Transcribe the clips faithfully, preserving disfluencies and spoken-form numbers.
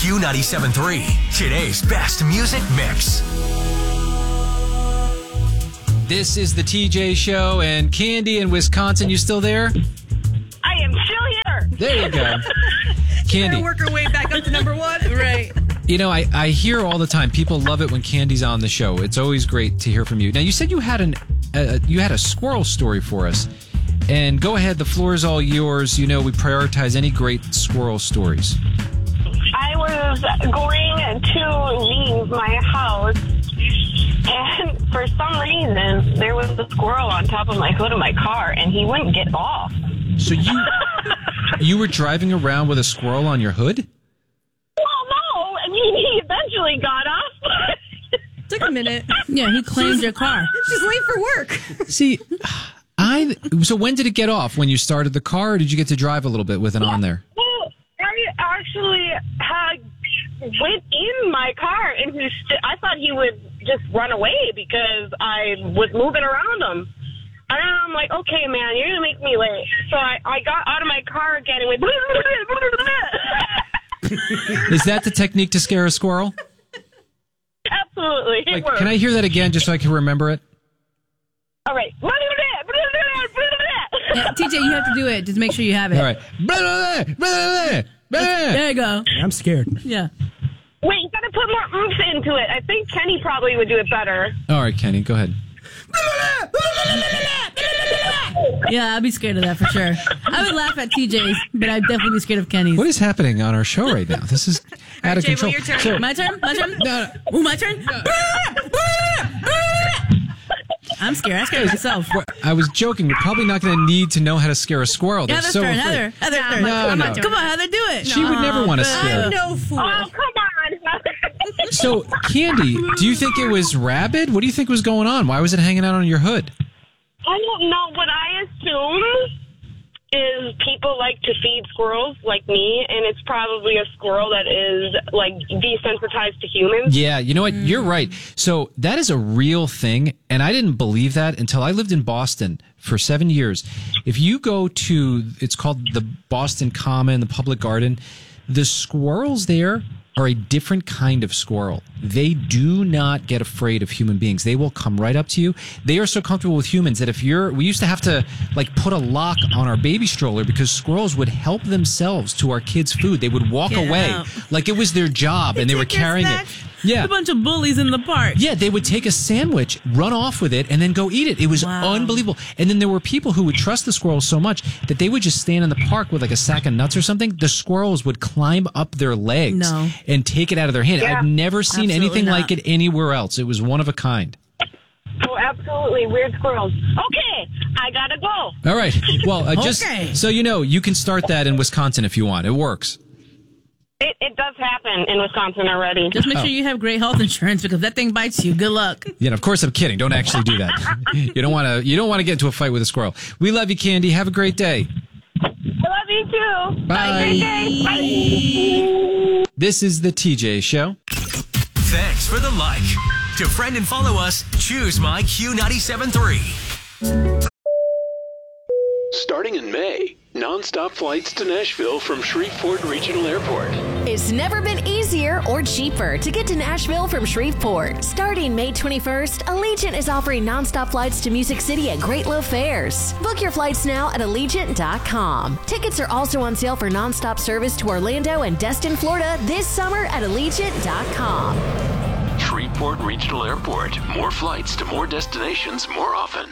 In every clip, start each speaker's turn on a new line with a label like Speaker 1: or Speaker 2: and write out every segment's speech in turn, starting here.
Speaker 1: Q ninety-seven point three, today's best music mix.
Speaker 2: This is the T J Show, and Candy in Wisconsin, you still there?
Speaker 3: I am still here.
Speaker 2: There you go. Candy.
Speaker 4: We're work our way back up to number one. Right.
Speaker 2: You know, I, I hear all the time, people love it when Candy's on the show. It's always great to hear from you. Now, you said you had an uh, you had a squirrel story for us. And go ahead, the floor is all yours. You know, we prioritize any great squirrel stories.
Speaker 3: I was going to leave my house, and for some reason, there was a squirrel on top of my hood of my car, and he wouldn't get off.
Speaker 2: So you you were driving around with a squirrel on your hood?
Speaker 3: Well, no. I mean, he eventually got off.
Speaker 4: Took a minute.
Speaker 5: Yeah, he claimed your car.
Speaker 4: She's late for work.
Speaker 2: See, I so when did it get off? When you started the car, or did you get to drive a little bit with it on there?
Speaker 3: Well, I actually had went in my car, and he st- I thought he would just run away because I was moving around him. And I'm like, okay, man, you're going to make me late. So I, I got out of my car again and went...
Speaker 2: Is that the technique to scare a squirrel?
Speaker 3: Absolutely. It
Speaker 2: Like,
Speaker 3: works.
Speaker 2: can I hear that again just so I can remember it?
Speaker 3: All right.
Speaker 5: Yeah, T J, you have to do it. Just make sure you have it.
Speaker 2: All right.
Speaker 5: There you go.
Speaker 6: I'm scared.
Speaker 5: Yeah.
Speaker 3: Wait, you got to put more oomph into it. I think Kenny probably would do it better.
Speaker 2: All right, Kenny, go ahead.
Speaker 5: Yeah, I'd be scared of that for sure. I would laugh at T J's, but I'd definitely be scared of Kenny's.
Speaker 2: What is happening on our show right now? This is out of
Speaker 4: Jay,
Speaker 2: control.
Speaker 4: your turn.
Speaker 2: So-
Speaker 5: My turn? My turn?
Speaker 2: No, no.
Speaker 5: Ooh, my turn? I'm scared. I scared myself.
Speaker 2: I was joking. We're probably not going to need to know how to scare a squirrel. They're
Speaker 5: Heather's
Speaker 2: so
Speaker 5: turn.
Speaker 2: afraid.
Speaker 5: Heather. Heather's
Speaker 4: Nah,
Speaker 5: turn.
Speaker 2: No,
Speaker 5: Come
Speaker 2: no.
Speaker 5: on, Come on, Heather, do it.
Speaker 2: She would never want to scare.
Speaker 4: I'm no fool.
Speaker 3: Oh, come on.
Speaker 2: So, Candy, do you think it was rabid? What do you think was going on? Why was it hanging out on your hood?
Speaker 3: I don't know. What I assume is people like to feed squirrels like me, and it's probably a squirrel that is, like, desensitized to humans.
Speaker 2: Yeah, you know what? You're right. So that is a real thing, and I didn't believe that until I lived in Boston for seven years. If you go to, it's called the Boston Common, the Public Garden, the squirrels there are a different kind of squirrel. They do not get afraid of human beings. They will come right up to you. They are so comfortable with humans that if you're, we used to have to like put a lock on our baby stroller because squirrels would help themselves to our kids' food. They would walk
Speaker 5: Get
Speaker 2: away
Speaker 5: out.
Speaker 2: like it was their job and they were
Speaker 5: Take your
Speaker 2: carrying
Speaker 5: snack.
Speaker 2: it. Yeah.
Speaker 5: A bunch of bullies in the park.
Speaker 2: Yeah, they would take a sandwich, run off with it, and then go eat it. It was
Speaker 5: Wow.
Speaker 2: unbelievable. And then there were people who would trust the squirrels so much that they would just stand in the park with like a sack of nuts or something. The squirrels would climb up their legs
Speaker 5: No.
Speaker 2: and take it out of their hand.
Speaker 3: Yeah.
Speaker 2: I've never seen
Speaker 5: Absolutely
Speaker 2: anything
Speaker 5: not.
Speaker 2: like it anywhere else. It was one of a kind.
Speaker 3: Oh, absolutely. Weird squirrels. Okay, I gotta go.
Speaker 2: All right. Well, uh, just
Speaker 5: Okay.
Speaker 2: so you know, you can start that in Wisconsin if you want. It works.
Speaker 3: It, it does happen in Wisconsin already.
Speaker 5: Just make
Speaker 2: Oh.
Speaker 5: sure you have great health insurance because that thing bites you. Good luck.
Speaker 2: Yeah, and of course I'm kidding. Don't actually do that. you don't want to. You don't want to get into a fight with a squirrel. We love you, Candy. Have a great day.
Speaker 3: I love you too.
Speaker 2: Bye.
Speaker 3: Have a great day. Bye.
Speaker 2: This is the T J Show.
Speaker 1: Thanks for the like. To friend and follow us, choose my Q ninety-seven point three.
Speaker 7: Starting in May, nonstop flights to Nashville from Shreveport Regional Airport.
Speaker 8: It's never been easier or cheaper to get to Nashville from Shreveport. Starting May twenty-first, Allegiant is offering nonstop flights to Music City at great low fares. Book your flights now at Allegiant dot com. Tickets are also on sale for nonstop service to Orlando and Destin, Florida this summer at Allegiant dot com.
Speaker 7: Shreveport Regional Airport. More flights to more destinations more often.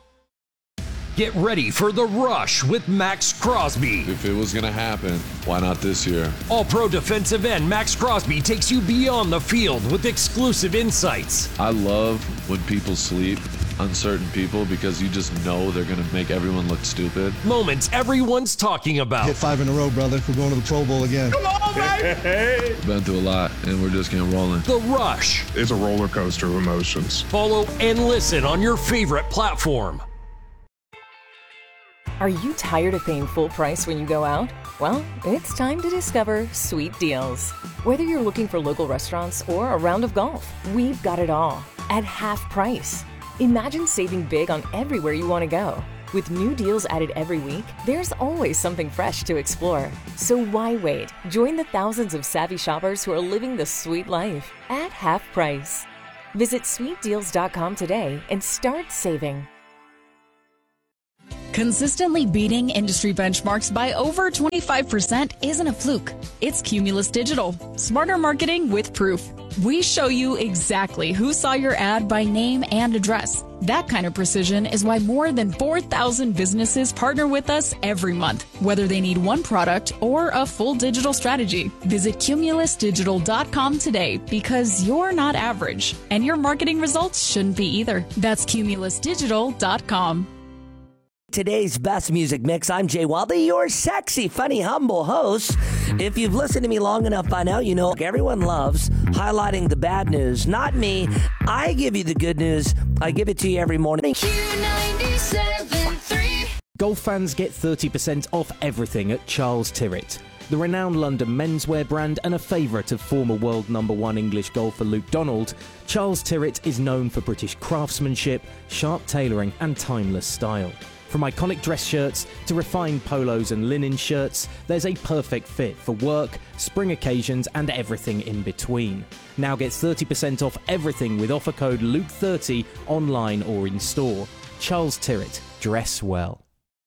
Speaker 9: Get ready for The Rush with Max Crosby.
Speaker 10: If it was going to happen, why not this year?
Speaker 9: All-pro defensive end Max Crosby takes you beyond the field with exclusive insights.
Speaker 10: I love when people sleep on certain people because you just know they're going to make everyone look stupid.
Speaker 9: Moments everyone's talking about.
Speaker 11: Hit five in a row, brother. We're going to the Pro Bowl again.
Speaker 9: Come on, baby!
Speaker 10: Been through a lot, and we're just getting rolling.
Speaker 9: The Rush.
Speaker 12: It's a roller coaster of emotions.
Speaker 9: Follow and listen on your favorite platform.
Speaker 13: Are you tired of paying full price when you go out? Well, it's time to discover Sweet Deals. Whether you're looking for local restaurants or a round of golf, we've got it all at half price. Imagine saving big on everywhere you want to go. With new deals added every week, there's always something fresh to explore. So why wait? Join the thousands of savvy shoppers who are living the sweet life at half price. Visit sweet deals dot com today and start saving.
Speaker 6: Consistently beating industry benchmarks by over twenty-five percent isn't a fluke. It's Cumulus Digital. Smarter marketing with proof. We show you exactly who saw your ad by name and address. That kind of precision is why more than four thousand businesses partner with us every month, whether they need one product or a full digital strategy. Visit cumulus digital dot com today because you're not average, and your marketing results shouldn't be either. That's cumulus digital dot com.
Speaker 14: Today's best music mix. I'm Jay Wilder, your sexy, funny, humble host. If you've listened to me long enough by now, you know everyone loves highlighting the bad news. Not me. I give you the good news. I give it to you every morning.
Speaker 15: Q ninety-seven point three.
Speaker 16: Golf fans get thirty percent off everything at Charles Tyrwhitt. The renowned London menswear brand and a favourite of former world number one English golfer Luke Donald, Charles Tyrwhitt is known for British craftsmanship, sharp tailoring and timeless style. From iconic dress shirts to refined polos and linen shirts, there's a perfect fit for work, spring occasions, and everything in between. Now get thirty percent off everything with offer code Luke thirty online or in store. Charles Tyrwhitt, dress well.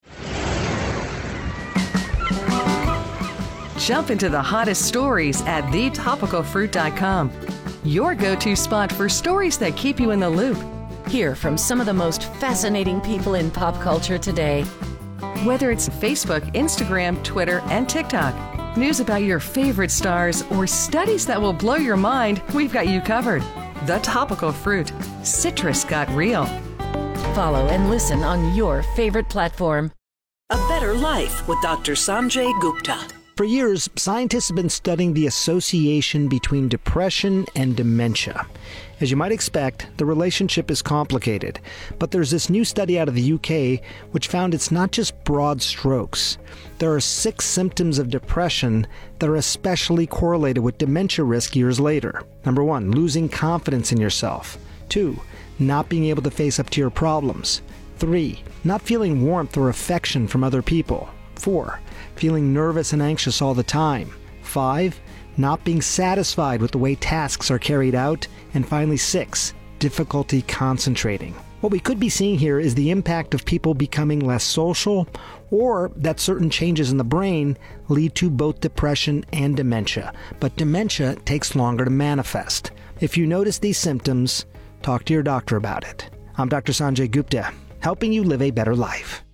Speaker 17: Jump into the hottest stories at the topical fruit dot com. Your go-to spot for stories that keep you in the loop.
Speaker 18: Hear from some of the most fascinating people in pop culture today.
Speaker 17: Whether it's Facebook, Instagram, Twitter, and TikTok, news about your favorite stars, or studies that will blow your mind, we've got you covered. The Topical Fruit. Citrus got real.
Speaker 18: Follow and listen on your favorite platform.
Speaker 19: A Better Life with Doctor Sanjay Gupta.
Speaker 20: For years, scientists have been studying the association between depression and dementia. As you might expect, the relationship is complicated, but there's this new study out of the U K which found it's not just broad strokes. There are six symptoms of depression that are especially correlated with dementia risk years later. Number one, losing confidence in yourself. Two, not being able to face up to your problems. Three, not feeling warmth or affection from other people. Four, feeling nervous and anxious all the time. Five, not being satisfied with the way tasks are carried out. And finally, six, difficulty concentrating. What we could be seeing here is the impact of people becoming less social, or that certain changes in the brain lead to both depression and dementia. But dementia takes longer to manifest. If you notice these symptoms, talk to your doctor about it. I'm Doctor Sanjay Gupta, helping you live a better life.